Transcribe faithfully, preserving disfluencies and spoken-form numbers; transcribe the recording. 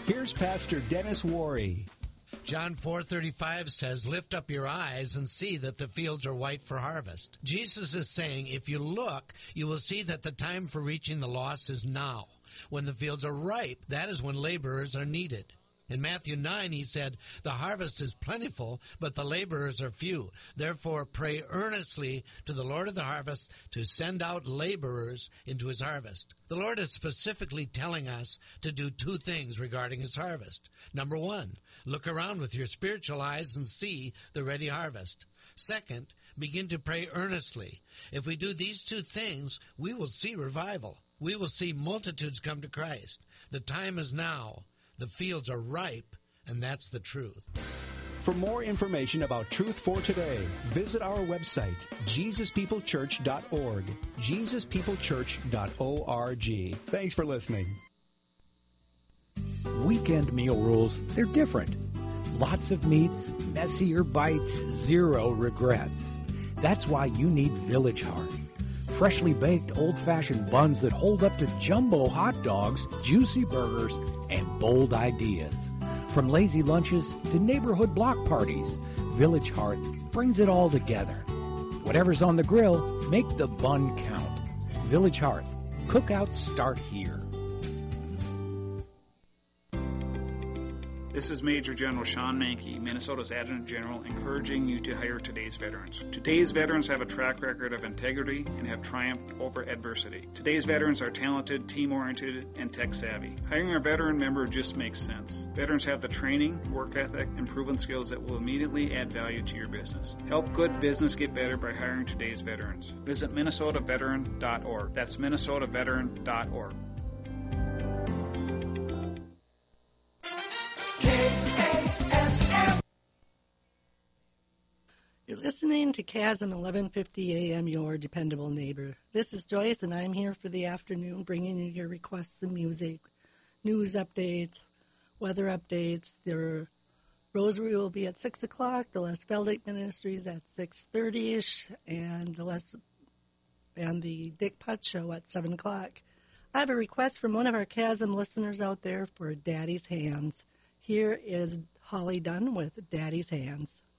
Here's Pastor Dennis Worry. John four thirty-five says, "Lift up your eyes and see that the fields are white for harvest." Jesus is saying, if you look, you will see that the time for reaching the lost is now. When the fields are ripe, that is when laborers are needed. In Matthew nine, he said, "The harvest is plentiful, but the laborers are few. Therefore, pray earnestly to the Lord of the harvest to send out laborers into his harvest." The Lord is specifically telling us to do two things regarding his harvest. Number one, look around with your spiritual eyes and see the ready harvest. Second, begin to pray earnestly. If we do these two things, we will see revival. We will see multitudes come to Christ. The time is now. The fields are ripe, and that's the truth. For more information about Truth for Today, visit our website, jesus people church dot org, jesus people church dot org. Thanks for listening. Weekend meal rules, they're different. Lots of meats, messier bites, zero regrets. That's why you need Village Hearth. Freshly baked old-fashioned buns that hold up to jumbo hot dogs, juicy burgers, and bold ideas. From lazy lunches to neighborhood block parties, Village Hearth brings it all together. Whatever's on the grill, make the bun count. Village Hearth. Cookouts start here. This is Major General Sean Mankey, Minnesota's Adjutant General, encouraging you to hire today's veterans. Today's veterans have a track record of integrity and have triumphed over adversity. Today's veterans are talented, team-oriented, and tech-savvy. Hiring a veteran member just makes sense. Veterans have the training, work ethic, and proven skills that will immediately add value to your business. Help good business get better by hiring today's veterans. Visit minnesota veteran dot org. That's minnesota veteran dot org. You're listening to Chasm eleven fifty A M, your dependable neighbor. This is Joyce, and I'm here for the afternoon, bringing you your requests of music, news updates, weather updates. The Rosary will be at six o'clock, the Les Feldick Ministries at six thirty-ish, and the Les and the Dick Putt Show at seven o'clock. I have a request from one of our Chasm listeners out there for Daddy's Hands. Here is Holly Dunn with Daddy's Hands.